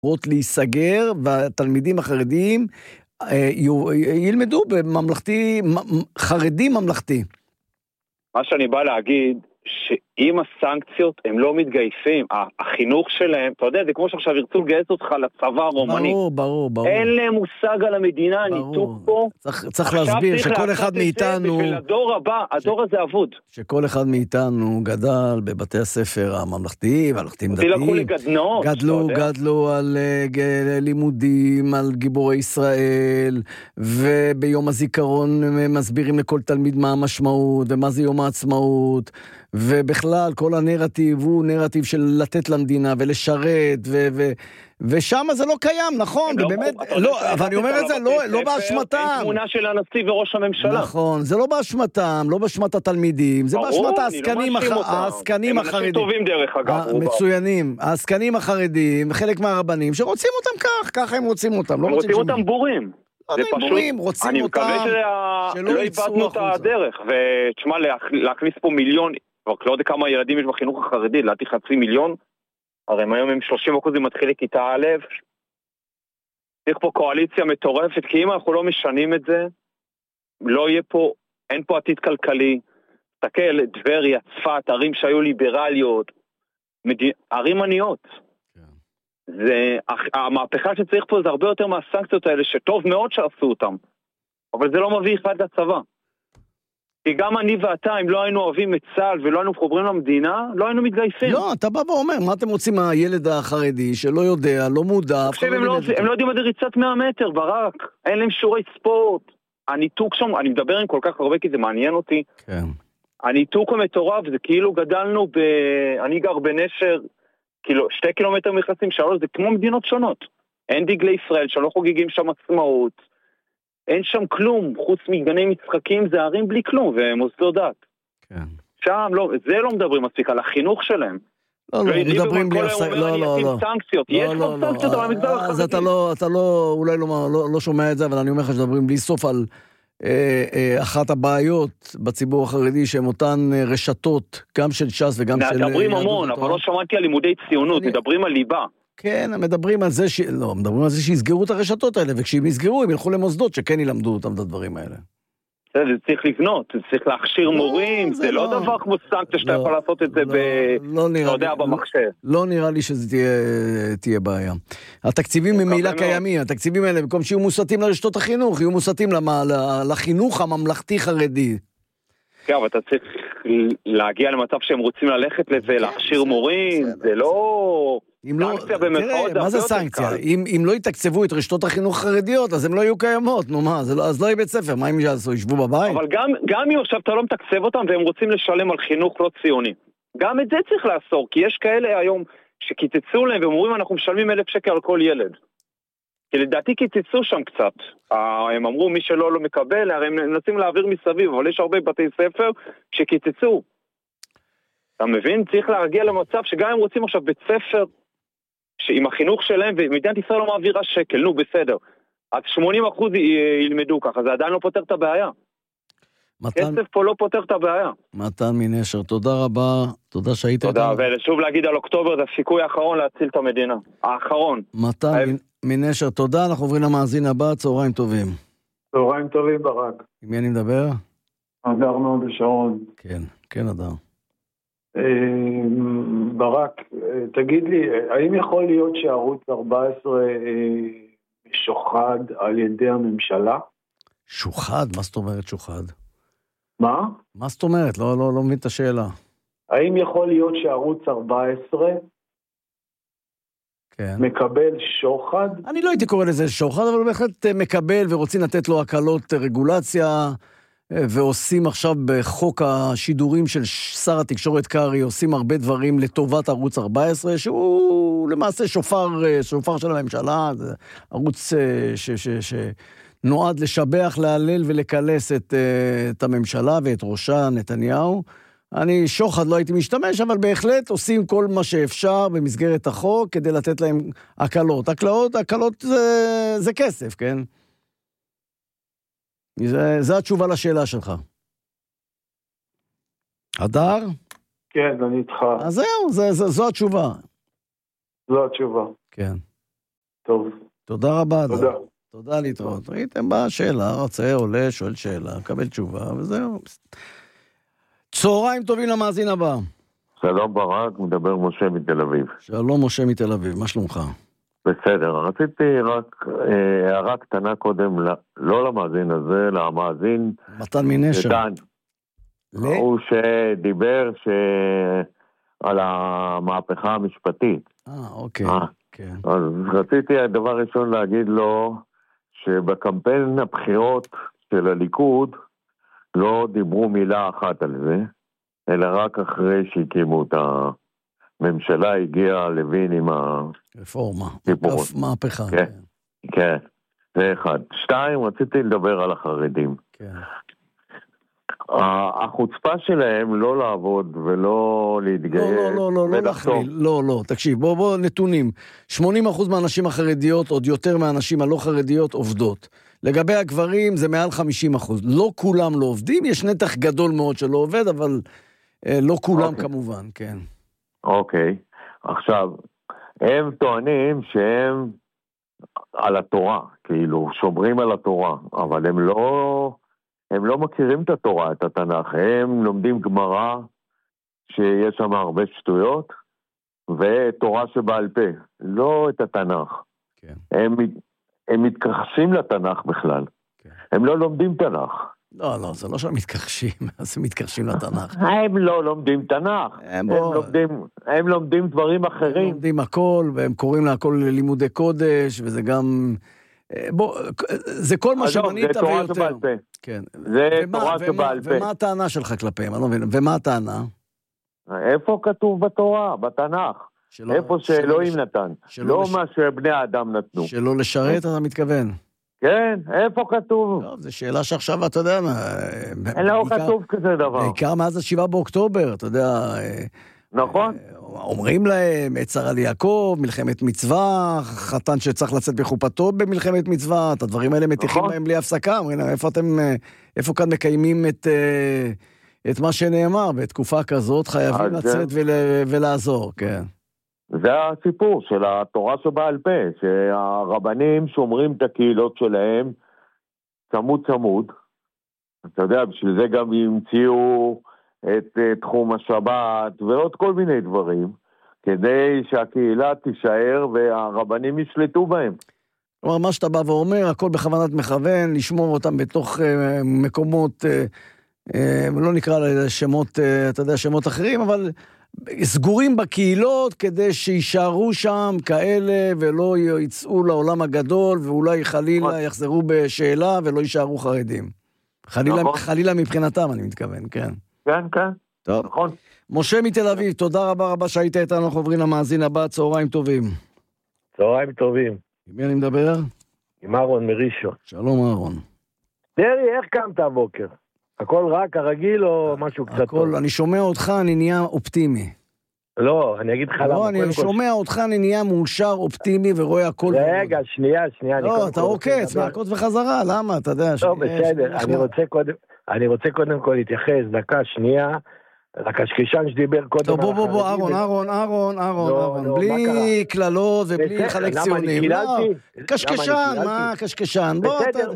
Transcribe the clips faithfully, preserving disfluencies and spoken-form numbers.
אמורות להיסגר, והתלמידים החרדיים ילמדו בממלכתי, חרדי ממלכתי. מה שאני בא להגיד, שאם הסנקציות הם לא מתגייסים, החינוך שלהם, אתה יודע, זה כמו שעכשיו ירצו לגייס אותך לצבא הרומני. ברור, ברור, ברור. אין להם מושג על המדינה, ניתוק פה. צריך, צריך להסביר שכל אחד מאיתנו... ולדור הבא, הדור הזה אבוד. שכל אחד מאיתנו גדל בבתי הספר הממלכתיים, הממלכתיים דתיים. לקחו לגדנות. גדלו, גדלו על לימודים, על גיבורי ישראל, וביום הזיכרון מסבירים לכל תלמיד מה המשמעות, ומה זה יום העצמאות, ובכלל כל הנרטיב הוא נרטיב של לתת למדינה ולשרת, ו- ו- ושם זה לא קיים, נכון, ובאמת, לא, אבל אני אומר את זה, לא באשמתם. אין תמונה של הנשיא וראש הממשלה. נכון, זה לא באשמתם, לא באשמת התלמידים, זה באשמת העסקנים החרדים. הם אנשים טובים דרך אגב. מצוינים, העסקנים החרדים, חלק מהרבנים, שרוצים אותם כך, ככה הם רוצים אותם. הם רוצים אותם בורים. זה פשוט, רוצים אני אותם, מקווה שלא איבדנו את הדרך, ותשמע, להכניס פה מיליון, כבר לא יודע כמה ילדים יש בחינוך החרדי, לדעתי חצי מיליון, הרי היום הם שלושים אחוז מתחילים כיתה א', צריך פה קואליציה מטורפת, כי אם אנחנו לא משנים את זה, לא יהיה פה, אין פה עתיד כלכלי, תסתכל, טבריה, צפת, ערים שהיו ליברליות, מדי, ערים עניות. זה, המהפכה שצריך פה זה הרבה יותר מהסנקציות האלה, שטוב מאוד שעשו אותם, אבל זה לא מביא אחד לצבא. כי גם אני ואתה, אם לא היינו אוהבים את צה"ל ולא היינו חוברים למדינה, לא היינו מתגייסים. לא, אתה בא ואומר, מה אתם רוצים מהילד החרדי שלא יודע, לא מודע? עכשיו, הם, לא, הם לא יודעים מה זה ריצת מאה מטר, ברק. אין להם שיעורי ספורט. הניתוק שם, אני מדבר עם כל כך הרבה כי זה מעניין אותי. כן. הניתוק המטורף, זה כאילו גדלנו ב... אני גר בנשר, כאילו, שתי קילומטר מכנסים, שלוש, זה כמו מדינות שונות. אין דגלי ישראל, שלא חוגגים שם עצמאות. אין שם כלום, חוץ מגני משחקים, זה ערים בלי כלום, ומוסדות דת. כן. שם, לא, זה לא מדברים מספיק, על החינוך שלהם. לא, לא, מדברים בלי הפסק, לא, לא, לא. יש פה סנקציות על המגזר החרדי. אז אתה לא, אתה לא, אולי לא שומע את זה, אבל אני אומר לך שדברים בלי סוף על אחת הבעיות בציבור החרדי, שהן אותן רשתות, גם של ש"ס וגם של... מדברים המון, אבל לא שמעתי על לימודי ציונות, מדברים על ליבה. כן, מדברים על זה ש... לא, מדברים על זה שיסגרו את הרשתות האלה, וכשהם יסגרו, הם ילכו למוסדות שכן ילמדו אותם את הדברים האלה. זה צריך לבנות, זה צריך להכשיר מורים, זה לא דבר כמו סנקציה שאתה יכול לעשות את זה ב... לא יודע, במחשב. לא נראה לי שזה תהיה בעיה. התקציבים ממילא קיימים, התקציבים האלה, במקום שיהיו מוסתים לרשתות החינוך, יהיו מוסתים לחינוך הממלכתי חרדי. כן, אבל אתה צריך להגיע למצב שהם רוצים ללכת לזה, להכשיר מורים, זה לא... סנקציה במרכאות, מה זה סנקציה? אם לא יתקצבו את רשתות החינוך החרדיות, אז הם לא יהיו קיימות, נו מה, אז לא יהיה בית ספר, מה אם יעשו, ישבו בבית? אבל גם אם עכשיו אתה לא מתקצב אותם, והם רוצים לשלם על חינוך לא ציוני, גם את זה צריך לאסור, כי יש כאלה היום שקיצצו להם, והם אומרים אנחנו משלמים אלף שקל על כל ילד. כי לדעתי קיצצו שם קצת, הם אמרו מי שלא לא מקבל, הרי הם מנסים להעביר מסביב, אבל יש הרבה בתי ספר שקיצצו. אתה מבין? צריך להגיע למצב שגם הם רוצים עכשיו בית ספר, שעם החינוך שלהם, ומדינת ישראל לא מעבירה שקל, נו בסדר. אז שמונים אחוז ילמדו ככה, זה עדיין לא פותר את הבעיה. מתן... כסף פה לא פותר את הבעיה. מתן מנשר, תודה רבה, תודה שהיית... תודה, ושוב להגיד על אוקטובר, זה הסיכוי האחרון להציל את המדינה. האחרון. מתן היי... מנשר, תודה, אנחנו עוברים למאזין הבא, צהריים טובים. צהריים טובים, ברק. עם מי אני מדבר? אדר מאוד בשעון. כן, כן אדר. ברק, תגיד לי, האם יכול להיות שערוץ ארבע עשרה שוחד על ידי הממשלה? שוחד? מה זאת אומרת שוחד? מה? מה זאת אומרת? לא, לא, לא מבין את השאלה. האם יכול להיות שערוץ ארבע עשרה כן. מקבל שוחד? אני לא הייתי קורא לזה שוחד, אבל הוא בהחלט מקבל ורוצים לתת לו הקלות רגולציה, ועושים עכשיו בחוק השידורים של שר התקשורת קרי, עושים הרבה דברים לטובת ערוץ ארבע עשרה, שהוא למעשה שופר, שופר של הממשלה, זה ערוץ ש, ש, ש, שנועד לשבח, להלל ולקלס את, את הממשלה ואת ראשה נתניהו. אני שוחד לא הייתי משתמש, אבל בהחלט עושים כל מה שאפשר במסגרת החוק כדי לתת להם הקלות. הקלות, הקלות זה, זה כסף, כן? זה, זה התשובה לשאלה שלך. אדר? כן, אני איתך. אז זהו, זה, זה, זו התשובה. זו התשובה. כן. טוב. תודה רבה. תודה. תודה להתראות. ראיתם באה שאלה, רוצה, עולה, שואל שאלה, מקבל תשובה, וזהו. צהריים טובים למאזין הבא. שלום ברק, מדבר משה מתל אביב. שלום משה מתל אביב, מה שלומך? בסדר, רציתי רק אה, הערה קטנה קודם, לא למאזין הזה, למאזין... מתן מנשר. דן. ל... הוא שדיבר ש... על המהפכה המשפטית. אה, אוקיי. אה. כן. אז רציתי הדבר ראשון להגיד לו, שבקמפיין הבחירות של הליכוד, לא דיברו מילה אחת על זה, אלא רק אחרי שהקימו את הממשלה, הגיע לוין עם רפורמה, הסיפור. מהפכה. כן, כן, זה אחד. שתיים, רציתי לדבר על החרדים. כן. החוצפה שלהם לא לעבוד ולא להתגייס. לא, לא, לא, לא להכליל, לא, לא, תקשיב, בוא, בוא, נתונים. שמונים אחוז מהנשים החרדיות, עוד יותר מהנשים הלא חרדיות, עובדות. לגבי הגברים זה מעל חמישים אחוז. לא כולם לא עובדים, יש נתח גדול מאוד שלא עובד, אבל אה, לא כולם okay. כמובן, כן. אוקיי, okay. עכשיו, הם טוענים שהם על התורה, כאילו, שומרים על התורה, אבל הם לא... הם לא מכירים את התורה, את התנ"ך, הם לומדים גמרא שיש שם הרבה שטויות, ותורה שבעל פה, לא את התנ"ך. כן. הם, הם מתכחשים לתנ"ך בכלל. כן. הם לא לומדים תנ"ך. לא, לא, זה לא שהם מתכחשים, אז הם מתכחשים לתנ"ך. הם לא לומדים תנ"ך, הם, הם, בוא... לומדים, הם לומדים דברים אחרים. הם לומדים הכל, והם קוראים להכל לימודי קודש, וזה גם... בוא, זה כל מה שמנית ויותר. כן. זה תורה שבעל פה. ומה הטענה שלך כלפיהם? אני לא מבין. ומה הטענה? איפה כתוב בתורה, בתנ"ך? איפה שאלוהים נתן. לא מה שבני האדם נתנו. שלא לשרת, אתה מתכוון? כן, איפה כתוב? טוב, זו שאלה שעכשיו, אתה יודע, לא כתוב כזה דבר. בעיקר מאז השבעה באוקטובר, אתה יודע... נכון. אומרים להם, עצר על יעקב, מלחמת מצווה, חתן שצריך לצאת בחופתו במלחמת מצווה, את הדברים האלה מתיחים להם בלי הפסקה, אומרים להם, איפה אתם, איפה כאן מקיימים את, את מה שנאמר, בתקופה כזאת חייבים לצאת ולעזור, כן. זה הסיפור של התורה שבעל פה, שהרבנים שומרים את הקהילות שלהם צמוד צמוד, אתה יודע, בשביל זה גם המציאו את תחום השבת ועוד כל מיני דברים, כדי שהקהילה תישאר והרבנים ישלטו בהם. כלומר, מה שאתה בא ואומר, הכל בכוונת מכוון, לשמור אותם בתוך uh, מקומות, uh, uh, לא נקרא לשמות, uh, אתה יודע, שמות אחרים, אבל סגורים בקהילות כדי שישארו שם כאלה ולא יצאו לעולם הגדול, ואולי חלילה יחזרו בשאלה ולא יישארו חרדים. חלילה, חלילה מבחינתם, אני מתכוון, כן. כן, כן. טוב. נכון. משה מתל אביב, תודה רבה רבה שהיית איתנו, אנחנו עוברים למאזין הבא, צהריים טובים. צהריים טובים. עם מי אני מדבר? עם אהרון מראשון. שלום אהרון. דרי, איך קמת הבוקר? הכל רק הרגיל או משהו קצת הכל, טוב? אני שומע אותך, אני נהיה אופטימי. לא, אני אגיד לך למה. לא, אני שומע אותך, אני נהיה מאושר, אופטימי ורואה הכל. רגע, שנייה, שנייה. לא, אתה עוקץ, מעקות וחזרה, למה? אתה יודע. לא, בסדר, אני רוצה קודם... אני רוצה קודם כל להתייחס, דקה שנייה, לקשקשן שדיבר קודם. טוב, בוא, בוא, בוא, אהרון, אהרון, אהרון, אהרון, אהרון, בלי כללות ובלי לחלק ציונים. לא, קשקשן, מה קשקשן? בסדר,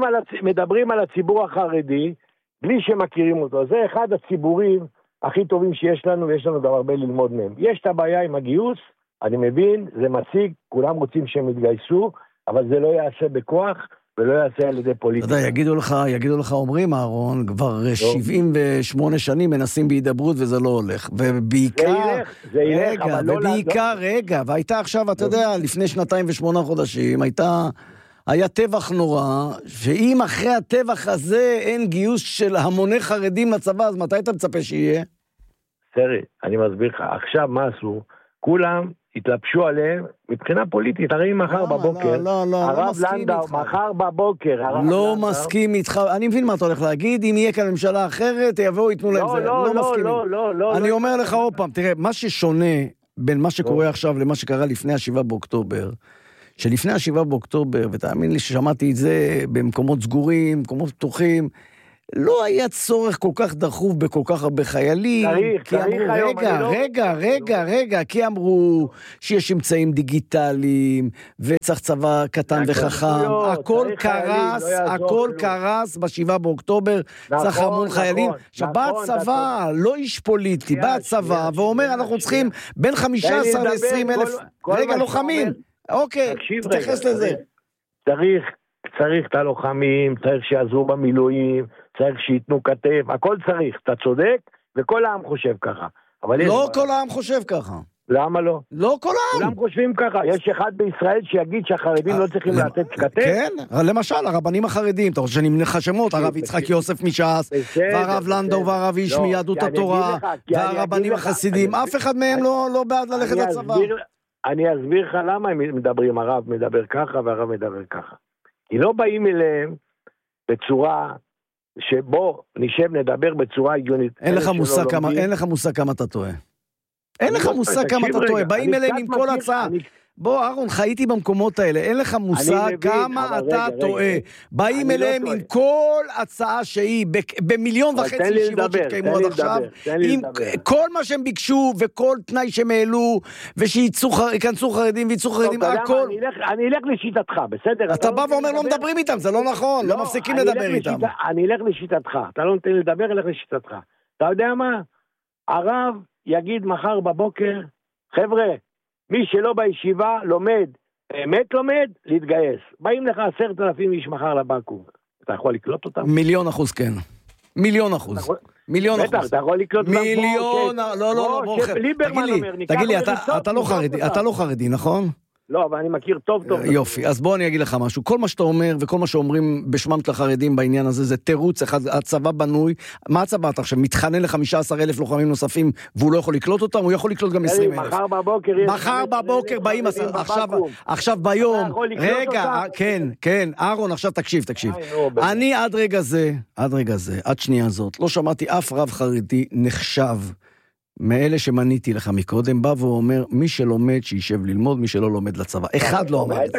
מדברים על הציבור החרדי, בלי שמכירים אותו. זה אחד הציבורים הכי טובים שיש לנו, ויש לנו גם הרבה ללמוד מהם. יש את הבעיה עם הגיוס, אני מבין, זה מציג, כולם רוצים שהם יתגייסו, אבל זה לא יעשה בכוח, ולא יעשה על ידי פוליטיקה. אתה יודע, יגידו לך, יגידו לך, אומרים, אהרון, כבר שבעים ושמונה שנים מנסים בהידברות וזה לא הולך. ובעיקר... זה ילך, זה ילך, אבל לא... ובעיקר, רגע, והייתה עכשיו, אתה יודע, לפני שנתיים ושמונה חודשים, הייתה... היה טבח נורא, שאם אחרי הטבח הזה אין גיוס של המוני חרדים לצבא, אז מתי אתה מצפה שיהיה? סרי, אני מסביר לך, עכשיו מה עשו? כולם התלבשו עליהם מבחינה פוליטית, הרי מחר בבוקר, לא, לא, לא, לא מסכים איתך. מחר בבוקר, לא מסכים איתך, אני מבין מה אתה הולך להגיד, אם יהיה כאן ממשלה אחרת, יבואו, ייתנו להם זה, לא מסכים. לא, לא, לא. אני אומר לך עוד פעם, תראה, מה ששונה בין מה שקורה עכשיו למה שקרה לפני השבעה באוקטובר, שלפני השבעה באוקטובר, ותאמין לי ששמעתי את זה במקומות סגורים, מקומות פתוחים, לא היה צורך כל כך דחוף בכל כך הרבה חיילים. צריך, כי צריך אמרו, היום, רגע, אני לא- רגע, רגע, רגע, כי אמרו שיש אמצעים דיגיטליים, וצריך צבא קטן הכל וחכם. שטויות, הכל צריך חיילים, קרס, לא יעזור הכל כלום. קרס בשבעה באוקטובר, נכון, צריך המון נכון, חיילים. עכשיו, בא נכון, הצבא, לא איש פוליטי, שנייה, בא הצבא, שנייה, ואומר, שנייה, אנחנו שנייה. צריכים בין חמישה עשר תן לי לדבר, ל-עשרים אלף, כל- כל רגע, מה לוחמים. שאתה אוקיי, תקשיב תתייחס רגע, לזה. צריך- צריך, צריך את הלוחמים, צריך שיעזרו במילואים, צריך שיתנו כתף, הכל צריך, אתה צודק, וכל העם חושב ככה. אבל יש- לא כל העם חושב ככה. למה לא? לא כל העם. כולם חושבים ככה, יש אחד בישראל שיגיד שהחרדים לא צריכים למ- לתת כתף? כן, למשל, הרבנים החרדים, אתה רוצה שאני אמנה לך שמות, הרב בסדר. יצחק יוסף מש"ס, בסדר, והרב לנדאו בסדר. והרב איש לא, מיהדות כי אני התורה, אגיד לך, כי אני והרבנים אגיד לך, החסידים, אני אף אחד מהם אני- לא לא בעד ללכת אני לצבא. אסביר- אני אסביר לך למה הם מדברים, הרב מדבר ככה והרב מדבר ככה. כי לא באים אליהם בצורה שבוא נשב נדבר בצורה הגיונית. אין לך אלה שלא מושג כמה, לומדים- אין לך מושג כמה אתה טועה. אין לך לא- מושג כמה תקשיב אתה טועה, רגע, באים אני אליהם קצת עם כל מכיר- הצעה. אני- בוא, אהרון, חייתי במקומות האלה, אין לך מושג מבין, כמה אבל אתה רגע, טועה. רגע. באים אני לא אליהם טועה. עם כל הצעה שהיא, ב- במיליון אבל וחצי תן לי ישיבות לדבר, שהתקיימו תן עד לי עכשיו, לדבר, תן לי עם לדבר. כל מה שהם ביקשו וכל תנאי שהם העלו, ושיכנסו חרדים ויצאו טוב, חרדים, אתה יודע מה, הכל. אני אלך- אני אלך לשיטתך, בסדר? אתה בא נותן ואומר לי לא לדבר? מדברים איתם, זה לא נכון, לא מפסיקים אני אלך לדבר איתם. לשיטה- אני אלך לשיטתך, אתה לא נותן לי לדבר, אלך לשיטתך. אתה יודע מה? הרב יגיד מחר בבוקר, חבר'ה, מי שלא בישיבה לומד, באמת לומד, להתגייס. באים לך עשרת אלפים איש מחר לבקו"ם. אתה יכול לקלוט אותם? מיליון אחוז כן. מיליון אחוז. אתה יכול- מיליון בטח, אחוז. אתה יכול לקלוט אותם כמו מיליון, ש- לא, לא, לא, כמו בוא, שליברמן תגיד אומר, לי, ניקח תגיד לי, אתה- מריצות, אתה לא נזרוק חרדי, אותם. אתה לא חרדי, נכון? לא, אבל אני מכיר טוב טוב. יופי, אז בוא אני אגיד לך משהו, כל מה שאתה אומר וכל מה שאומרים בשמם של החרדים בעניין הזה זה תירוץ אחד, הצבא בנוי, מה הצבא אתה עכשיו, מתחנן ל-חמישה עשר אלף לוחמים נוספים והוא לא יכול לקלוט אותם, הוא יכול לקלוט גם עשרים אלף. מחר בבוקר יש... מחר בבוקר באים, חרדים עכשיו, בבקו"ם. עכשיו ביום, אתה יכול לקלוט רגע, אותם? כן, כן, אהרון, עכשיו תקשיב, תקשיב. די, נו, באמת. אני עד רגע זה, עד רגע זה, עד שנייה זאת, לא שמעתי אף רב חרדי נחשב מאלה שמניתי לך מקודם, בא ואומר, מי שלומד שישב ללמוד, מי שלא לומד לצבא. אחד לא אומר את זה.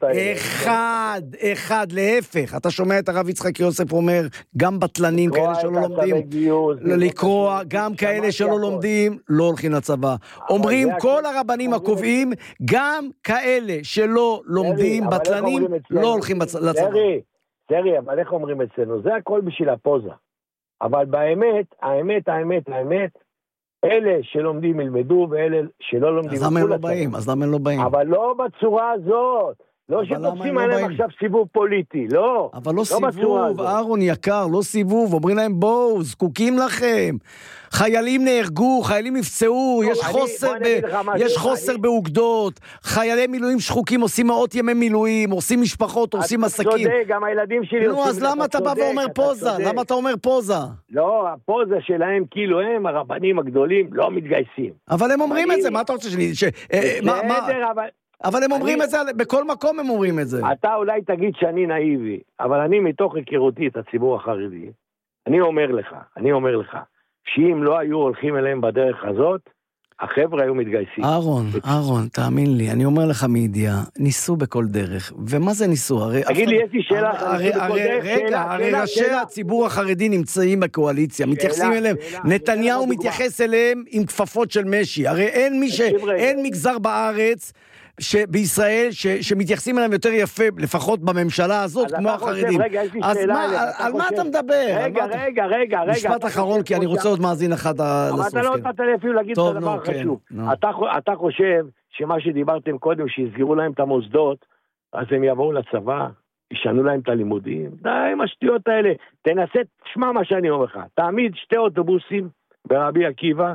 אחד, אחד, להפך. אתה שומע את הרב יצחק יוסף אומר, גם בטלנים כאלה שלא לומדים, לקרוא, גם כאלה שלא לומדים, לא הולכים לצבא. אומרים כל הרבנים הקובעים, גם כאלה שלא לומדים, בטלנים, לא הולכים לצבא. סרי, סרי, אבל איך אומרים אצלנו? זה הכל בשביל הפוזה. אבל באמת, האמת, האמת, האמת, אלה שלומדים ילמדו, ואלה שלא לומדים... אז למה הם לא באים? אז למה הם לא באים? אבל לא בצורה הזאת. לא שתופסים עליהם עכשיו סיבוב פוליטי, לא. אבל לא סיבוב, אהרון יקר, לא סיבוב, אומרים להם בואו, זקוקים לכם. חיילים נהרגו, חיילים נפצעו, יש חוסר יש חוסר באוגדות, חיילי מילואים שחוקים עושים מאות ימי מילואים, עושים משפחות, עושים עסקים. אתה צודק, גם הילדים שלי נו, אז למה אתה בא ואומר פוזה? למה אתה אומר פוזה? לא, הפוזה שלהם, כאילו הם, הרבנים הגדולים, לא מתגייסים. אבל הם אומרים את זה, מה אתה רוצה שאני... בסדר, אבל... אבל הם אומרים את זה, בכל מקום הם אומרים את זה. אתה אולי תגיד שאני נאיבי, אבל אני מתוך היכרותי את הציבור החרדי, אני אומר לך, אני אומר לך, שאם לא היו הולכים אליהם בדרך הזאת, החבר'ה היו מתגייסים. אהרון, אהרון, תאמין לי, אני אומר לך מידיעה, ניסו בכל דרך. ומה זה ניסו? תגיד לי, יש לי שאלה. רגע, הרי ראשי הציבור החרדי נמצאים בקואליציה, מתייחסים אליהם, נתניהו מתייחס אליהם עם כפפות של משי. הרי אין מי ש... אין מגזר בארץ שבישראל שמתייחסים אליהם יותר יפה, לפחות בממשלה הזאת, כמו החרדים. אז על מה אתה מדבר? רגע, רגע, רגע. משפט אחרון, כי אני רוצה עוד מאזין אחד לסוף. אבל אתה לא נתת לי אפילו להגיד את הדבר החשוב. אתה חושב שמה שדיברתם קודם, שיסגרו להם את המוסדות, אז הם יבואו לצבא, ישנו להם את הלימודים. די עם השטויות האלה. תנסה, תשמע מה שאני אומר לך. תעמיד שתי אוטובוסים ברבי עקיבא,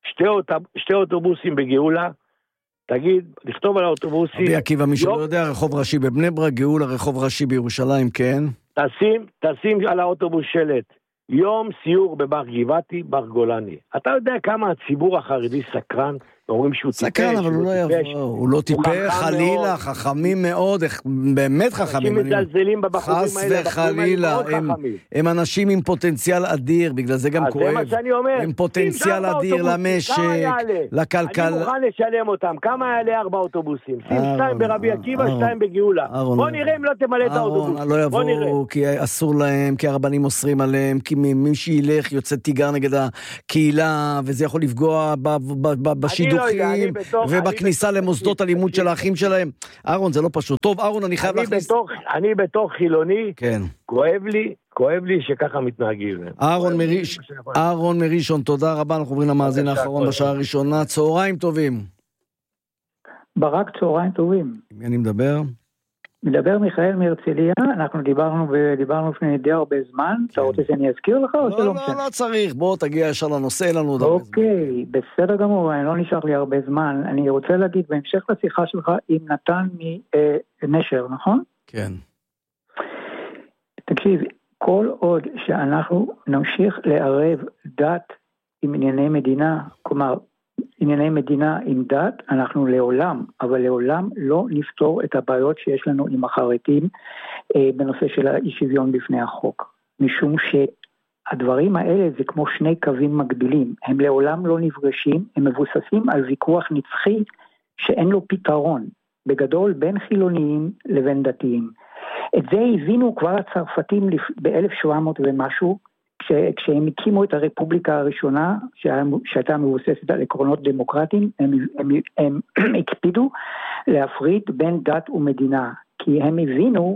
שתי אוטובוסים בגאולה, תגיד, לכתוב על האוטובוסים... רבי עקיבא, מי שלא יודע, רחוב ראשי בבני ברק, גאולה, רחוב ראשי בירושלים, כן? תשים, תשים על האוטובוס שלט, יום סיור בבר גבעתי, בר גולני. אתה יודע כמה הציבור החרדי סקרן, אומרים שהוא טיפש. סקרן, אבל הוא לא יבוא, הוא לא טיפש, חלילה, חכמים מאוד, באמת חכמים. אנשים מזלזלים בבחורים האלה, חס וחלילה, הם אנשים עם פוטנציאל אדיר, בגלל זה גם כואב. זה מה שאני אומר. הם פוטנציאל אדיר למשק, לכלכלה. אני מוכן לשלם אותם, כמה יעלה ארבע אוטובוסים? שים שתיים ברבי עקיבא, שתיים בגאולה. בוא נראה אם לא תמלא את האוטובוס. לא יבואו, כי אסור להם, כי הרבנים אוסרים עליהם, כי מי שילך יוצא תיגר נגד הקהילה, וזה יכול לפגוע בשידוכים, ובכניסה למוסדות הלימוד של האחים שלהם. אהרון, זה לא פשוט. טוב, אהרון, אני חייב להכניס... אני בתור חילוני, כן. כואב לי, כואב לי שככה מתנהגים. אהרון מריש, אהרון מרישון, תודה רבה, אנחנו עוברים למאזין האחרון בשעה הראשונה. צהריים טובים. ברק, צהריים טובים. מי אני מדבר? מדבר מיכאל מהרצליה, אנחנו דיברנו ודיברנו לפני די הרבה זמן, אתה רוצה שאני אזכיר לך או שלא משנה? לא, לא צריך, בוא תגיע ישר לנושא, אין לנו עוד הרבה זמן. אוקיי, בסדר גמור, אני לא נשאר לי הרבה זמן, אני רוצה להגיד בהמשך לשיחה שלך עם נתן מנשר, נכון? כן. תקשיב, כל עוד שאנחנו נמשיך לערב דת עם ענייני מדינה, כלומר, ענייני מדינה עם דת, אנחנו לעולם, אבל לעולם לא נפתור את הבעיות שיש לנו עם החרדים אה, בנושא של האי שוויון בפני החוק. משום שהדברים האלה זה כמו שני קווים מקבילים, הם לעולם לא נפגשים, הם מבוססים על ויכוח נצחי שאין לו פתרון, בגדול בין חילוניים לבין דתיים. את זה הבינו כבר הצרפתים ב-אלף שבע מאות ומשהו, כשהם הקימו את הרפובליקה הראשונה, שהייתה מבוססת על עקרונות דמוקרטיים, הם, הם, הם הקפידו להפריד בין דת ומדינה, כי הם הבינו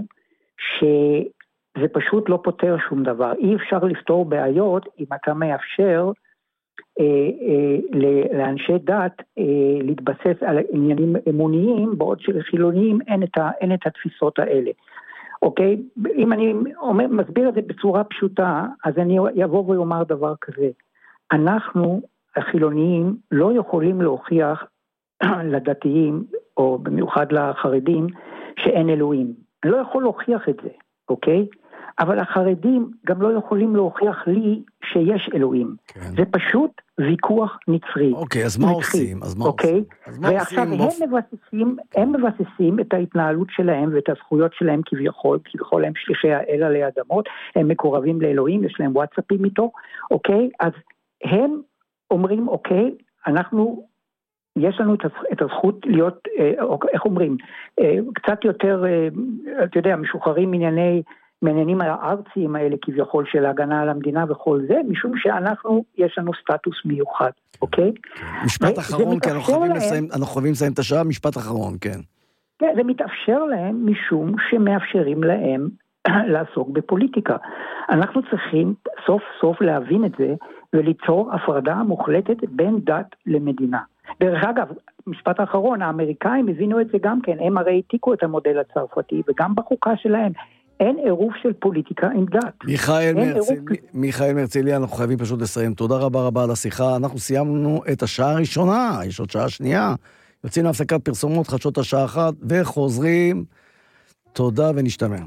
שזה פשוט לא פותר שום דבר. אי אפשר לפתור בעיות אם אתה מאפשר אה, אה, לאנשי דת אה, להתבסס על עניינים אמוניים, בעוד שלחילוניים אין את, ה, אין את התפיסות האלה. אוקיי? אם אני אומר, מסביר את זה בצורה פשוטה, אז אני יבוא ויאמר דבר כזה. אנחנו, החילוניים, לא יכולים להוכיח לדתיים, או במיוחד לחרדים, שאין אלוהים. אני לא יכול להוכיח את זה, אוקיי? אבל החרדים גם לא יכולים להוכיח לי שיש אלוהים. כן. זה פשוט ויכוח נצרי. אוקיי, אז מה עושים? אז מה אוקיי? עושים? ועכשיו הם מבססים, הם מבססים את ההתנהלות שלהם ואת הזכויות שלהם כביכול, כביכול הם שליחי האל עלי אדמות, הם מקורבים לאלוהים, יש להם וואטסאפים איתו, אוקיי? אז הם אומרים, אוקיי, אנחנו, יש לנו את הזכות להיות, איך אומרים, קצת יותר, אתה יודע, משוחררים ענייני, מעניינים הארציים האלה כביכול של ההגנה על המדינה וכל זה, משום שאנחנו, יש לנו סטטוס מיוחד, אוקיי? משפט אחרון, כי אנחנו חייבים לסיים את השעה, משפט אחרון, כן. כן, זה מתאפשר להם משום שמאפשרים להם לעסוק בפוליטיקה. אנחנו צריכים סוף סוף להבין את זה, וליצור הפרדה מוחלטת בין דת למדינה. דרך אגב, משפט האחרון, האמריקאים הבינו את זה גם כן, הם הרי העתיקו את המודל הצרפתי, וגם בחוקה שלהם, אין עירוב של פוליטיקה עם דת. מיכאל מרצליה, מיכאל מרצליה, אנחנו חייבים פשוט לסיים. תודה רבה רבה על השיחה. אנחנו סיימנו את השעה הראשונה, יש עוד שעה שנייה. יוצאים להפסקת פרסומות, חדשות השעה אחת, וחוזרים. תודה ונשתמע.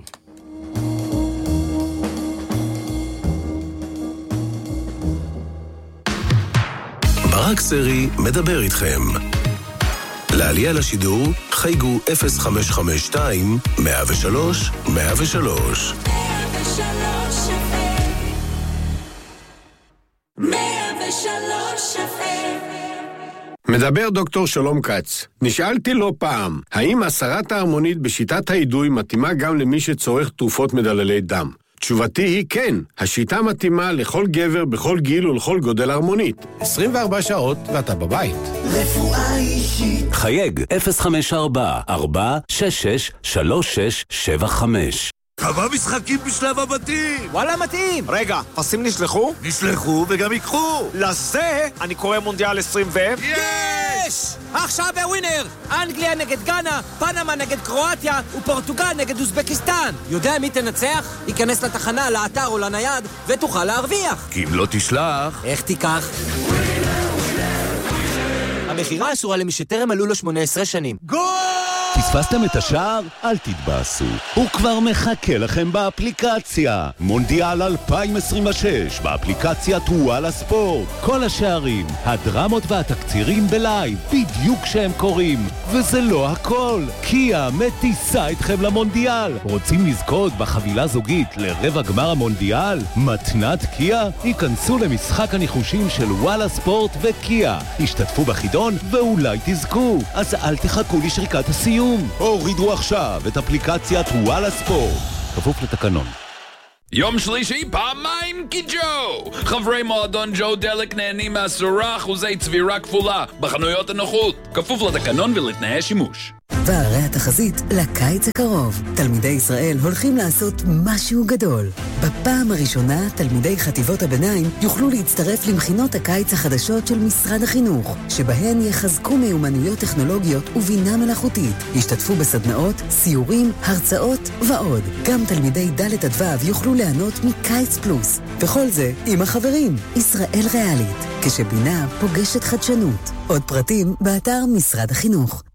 ברק סרי מדבר איתכם. לעלייה לשידור חייגו אפס חמש חמש שתיים מאה ושלוש מאה ושלוש. מדבר דוקטור שלום כץ. נשאלתי לא פעם, האם הסרת ההרמונית בשיטת האידוי מתאימה גם למי שצורך תרופות מדללי דם? תשובתי היא כן, השיטה מתאימה לכל גבר בכל גיל ולכל גודל הרמונית. עשרים וארבע שעות ואתה בבית. רפואה אישית. חייג אפס חמש ארבע ארבע שש שש שלוש שש שבע חמש. כמה משחקים בשלב הבתים? וואלה מתאים. רגע, פסים נשלחו? נשלחו וגם יקחו. לזה אני קורא מונדיאל עשרים ו... יש! עכשיו בווינר! אנגליה נגד גאנה, פנמה נגד קרואטיה ופורטוגל נגד אוזבקיסטן. יודע מי תנצח? ייכנס לתחנה, לאתר או לנייד ותוכל להרוויח. כי אם לא תשלח... איך תיקח? המחירה אסורה למי שטרם מלאו לו שמונה עשרה שנים. גול! פספסתם את השער? אל תתבאסו. הוא כבר מחכה לכם באפליקציה. מונדיאל אלפיים עשרים ושש, באפליקציית וואלה ספורט. כל השערים, הדרמות והתקצירים בלייב, בדיוק כשהם קורים. וזה לא הכל. קיה מטיסה אתכם למונדיאל. רוצים לזכות בחבילה זוגית לרבע גמר המונדיאל? מתנת קיה? היכנסו למשחק הניחושים של וואלה ספורט וקיה. השתתפו בחידון ואולי תזכו. אז אל תחכו לשריקת הסיום. הורידו עכשיו את אפליקציית וואלה ספורט. כפוף לתקנון. יום שלישי פעמיים כי ג'ו! חברי מועדון ג'ו דלק נהנים מעשרה אחוזי צבירה כפולה בחנויות הנוחות. כפוף לתקנון ולתנאי שימוש. והרי התחזית לקיץ הקרוב. תלמידי ישראל הולכים לעשות משהו גדול. בפעם הראשונה, תלמידי חטיבות הביניים יוכלו להצטרף למכינות הקיץ החדשות של משרד החינוך, שבהן יחזקו מיומנויות טכנולוגיות ובינה מלאכותית. ישתתפו בסדנאות, סיורים, הרצאות ועוד. גם תלמידי ד' עד ו' יוכלו ליהנות מקיץ פלוס. וכל זה עם החברים. ישראל ריאלית, כשבינה פוגשת חדשנות. עוד פרטים באתר משרד החינוך.